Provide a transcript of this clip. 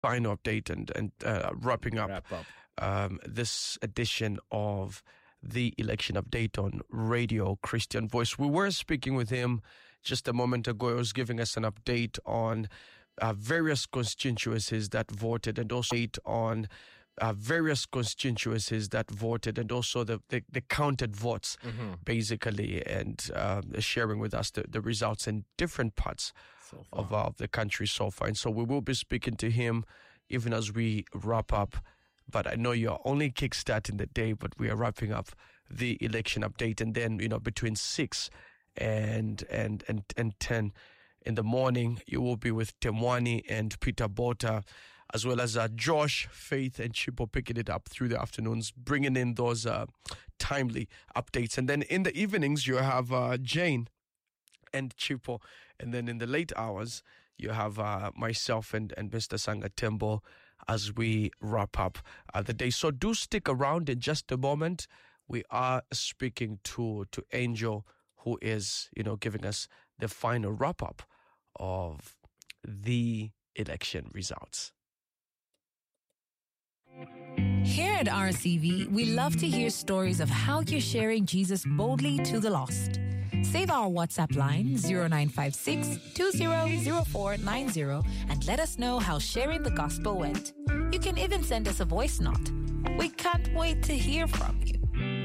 final update and wrapping up, this edition of the election update on Radio Christian Voice. We were speaking with him just a moment ago. He was giving us an update on various constituencies that voted, and also on various constituencies that voted, and also the counted votes, basically, and sharing with us the results in different parts of the country so far. And so we will be speaking to him even as we wrap up. But I know you're only kickstarting the day, but we are wrapping up the election update. And then, between 6 and 10 in the morning, you will be with Temwani and Peter Bota, as well as Josh, Faith, and Chipo picking it up through the afternoons, bringing in those timely updates. And then in the evenings, you have Jane and Chipo. And then in the late hours, you have myself and Mr. Sangatembo as we wrap up the day. So do stick around in just a moment. We are speaking to Angel, who is, giving us the final wrap-up of the election results. Here at RCV, we love to hear stories of how you're sharing Jesus boldly to the lost. Save our WhatsApp line 0956 200490 and let us know how sharing the gospel went. You can even send us a voice note. We can't wait to hear from you.